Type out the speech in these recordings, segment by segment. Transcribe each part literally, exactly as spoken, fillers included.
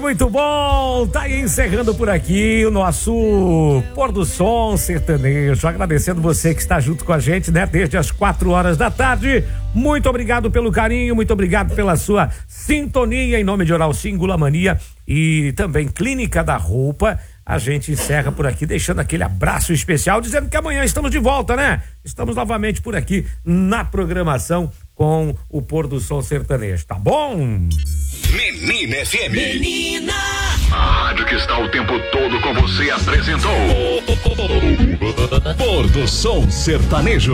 muito bom. Tá aí encerrando por aqui o nosso Pôr do Som Sertanejo. Agradecendo você que está junto com a gente, né? Desde as quatro horas da tarde. Muito obrigado pelo carinho, muito obrigado pela sua sintonia. Em nome de Oral Sim, Gula Mania e também Clínica da Roupa, a gente encerra por aqui, deixando aquele abraço especial, dizendo que amanhã estamos de volta, né? Estamos novamente por aqui na programação com o Pôr do Som Sertanejo, tá bom? Menina F M. Menina! A rádio que está o tempo todo com você apresentou Pôr do Som Sertanejo.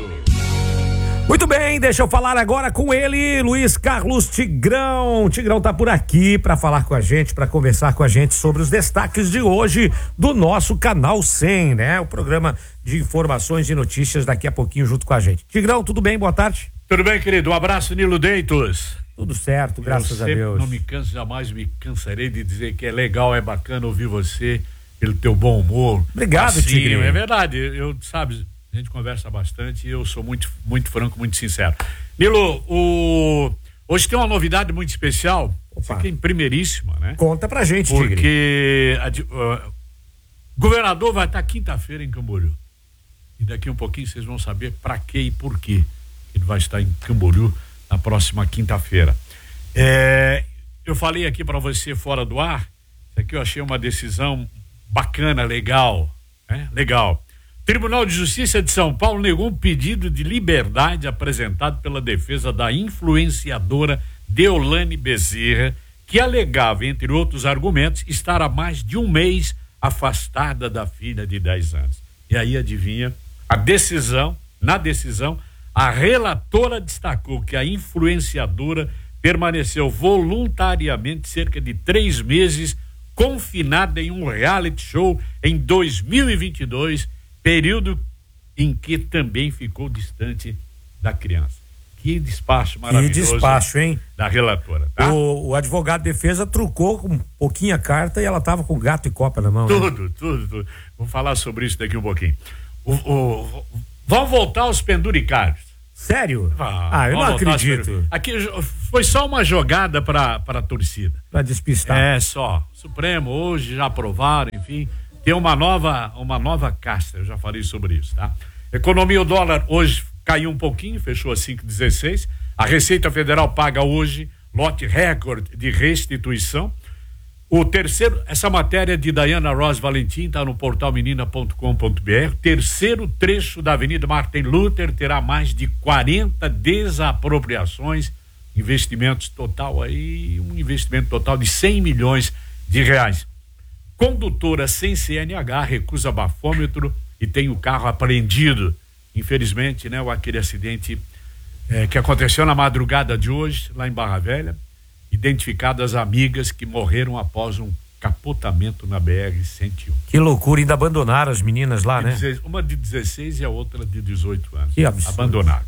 Muito bem, deixa eu falar agora com ele, Luiz Carlos Tigrão. Tigrão tá por aqui para falar com a gente, para conversar com a gente sobre os destaques de hoje do nosso Canal cem, né? O programa de informações e notícias daqui a pouquinho junto com a gente. Tigrão, tudo bem? Boa tarde. Tudo bem, querido? Um abraço, Nilo Deitos. Tudo certo, graças eu a Deus. Eu não me canso, jamais me cansarei de dizer que é legal, é bacana ouvir você, pelo teu bom humor. Obrigado, assim, Tigre. É verdade, eu, sabe, a gente conversa bastante e eu sou muito, muito franco, muito sincero. Nilo, o... hoje tem uma novidade muito especial. Opa. Fica em primeiríssima, né? Conta pra gente, Tigre. Porque o uh, governador vai estar quinta-feira em Camboriú. E daqui um pouquinho vocês vão saber pra quê e por quê ele vai estar em Camboriú na próxima quinta-feira. É, eu falei aqui para você fora do ar, isso aqui eu achei uma decisão bacana, legal, né? Legal. Tribunal de Justiça de São Paulo negou um pedido de liberdade apresentado pela defesa da influenciadora Deolane Bezerra, que alegava, entre outros argumentos, estar há mais de um mês afastada da filha de dez anos. E aí, adivinha, a decisão, na decisão, a relatora destacou que a influenciadora permaneceu voluntariamente cerca de três meses confinada em um reality show em dois mil e vinte e dois, período em que também ficou distante da criança. Que despacho maravilhoso. Que despacho, hein? Da relatora, tá? O, o advogado de defesa trucou com um pouquinho a carta e ela tava com gato e copa na mão. Tudo, né? tudo, tudo. Vamos falar sobre isso daqui um pouquinho. O, o, vão voltar os penduricários. Sério? Ah, ah eu não acredito. Aqui foi só uma jogada para para a torcida. Para despistar. É, só. Supremo hoje já aprovaram, enfim, tem uma nova uma nova casta, eu já falei sobre isso, tá? Economia, o dólar hoje caiu um pouquinho, fechou a cinco e dezesseis. A Receita Federal paga hoje lote recorde de restituição. O terceiro, essa matéria de Dayana Ross Valentim está no portal menina ponto com ponto br. Terceiro trecho da Avenida Martin Luther terá mais de quarenta desapropriações, investimentos total aí, um investimento total de cem milhões de reais. Condutora sem C N H recusa bafômetro e tem o carro apreendido. Infelizmente, né, aquele acidente é, que aconteceu na madrugada de hoje, lá em Barra Velha. Identificadas amigas que morreram após um capotamento na B R cento e um. Que loucura, ainda abandonaram as meninas lá, né? Uma de dezesseis e a outra de dezoito anos. Que absurdo. Abandonaram.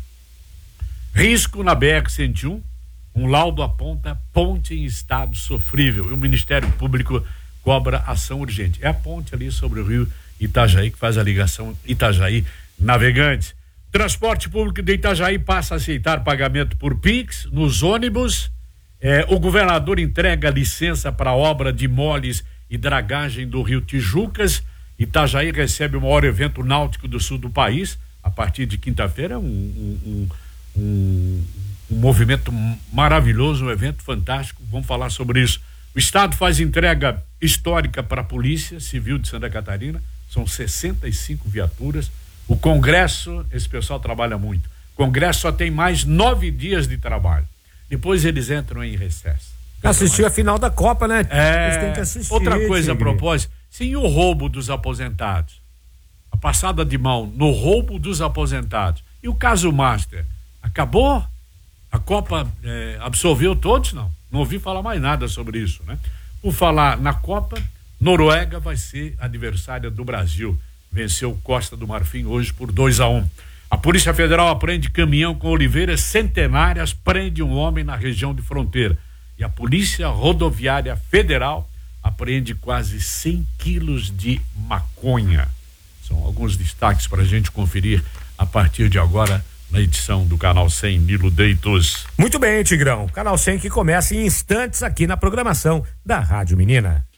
Risco na B R cento e um, um laudo aponta ponte em estado sofrível e o Ministério Público cobra ação urgente. É a ponte ali sobre o rio Itajaí que faz a ligação Itajaí-Navegantes. Transporte público de Itajaí passa a aceitar pagamento por Pix nos ônibus. É, o governador entrega licença para a obra de moles e dragagem do rio Tijucas. Itajaí recebe o maior evento náutico do sul do país. A partir de quinta-feira, um, um, um, um, um movimento maravilhoso, um evento fantástico. Vamos falar sobre isso. O Estado faz entrega histórica para a Polícia Civil de Santa Catarina. São sessenta e cinco viaturas. O Congresso, esse pessoal trabalha muito. O Congresso só tem mais nove dias de trabalho. Depois eles entram em recesso. Assistiu a final da Copa, né? É, eles têm que assistir. Outra coisa Tigre. a propósito, sim, o roubo dos aposentados. A passada de mão no roubo dos aposentados. E o caso Master? Acabou? A Copa é, absolveu todos? Não. Não ouvi falar mais nada sobre isso, né? Por falar na Copa, Noruega vai ser adversária do Brasil. Venceu Costa do Marfim hoje por dois a um. A Polícia Federal apreende caminhão com oliveiras centenárias, prende um homem na região de fronteira. E a Polícia Rodoviária Federal apreende quase cem quilos de maconha. São alguns destaques para a gente conferir a partir de agora na edição do Canal cem, Nilo Deitos. Muito bem, Tigrão. Canal cem que começa em instantes aqui na programação da Rádio Menina.